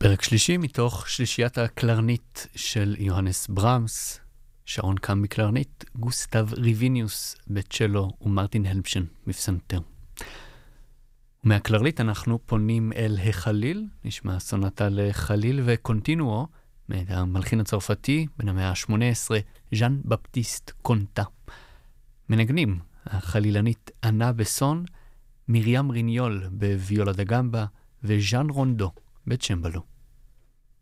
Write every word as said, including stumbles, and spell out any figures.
פרק שלישי מתוך שלישיית הקלרנית של יוהנס ברמס, שרון קם בקלרנית, גוסטב ריביניוס בצ'לו ומרטין הלפשן בפסנתר. מהקלרנית אנחנו פונים אל החליל, נשמע סונטה לחליל וקונטינואו, מאת המלחין הצרפתי בן המאה ה-שמונה עשרה, ז'אן בפטיסט קונטה. מנגנים, החלילנית אנה בסון, מרים ריניול בוויולה דה גמבה וז'אן רונדו בצ'מבלו.